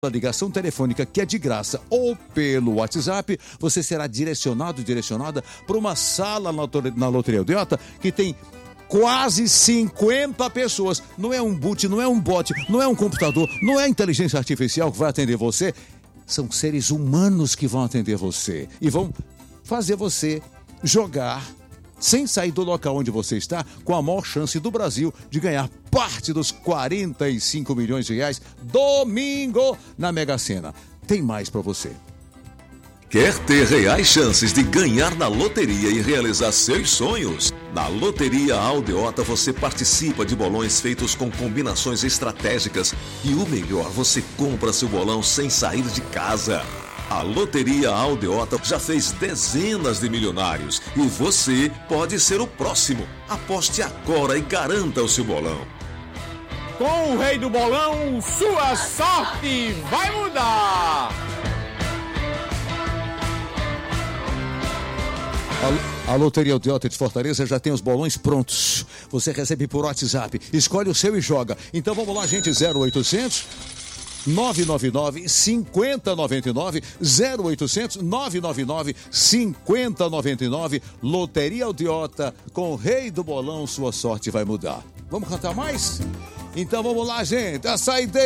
A ligação telefônica que é de graça ou pelo WhatsApp, você será direcionada para uma sala na Loteria Aldeota que tem quase 50 pessoas. Não é um boot, não é um bot, não é um computador, não é inteligência artificial que vai atender você. São seres humanos que vão atender você e vão fazer você jogar sem sair do local onde você está, com a maior chance do Brasil de ganhar parte dos 45 milhões de reais domingo na Mega Sena. Tem mais para você. Quer ter reais chances de ganhar na loteria e realizar seus sonhos? Na Loteria Aldeota você participa de bolões feitos com combinações estratégicas e o melhor, você compra seu bolão sem sair de casa. A Loteria Aldeota já fez dezenas de milionários e você pode ser o próximo. Aposte agora e garanta o seu bolão. Com o Rei do Bolão, sua sorte vai mudar! A Loteria Aldeota de Fortaleza já tem os bolões prontos. Você recebe por WhatsApp, escolhe o seu e joga. Então vamos lá, gente, 0800 999 5099 0800 999 5099. Loteria Aldeota, com o Rei do Bolão, sua sorte vai mudar. Vamos cantar mais? Então vamos lá, gente. A saideira.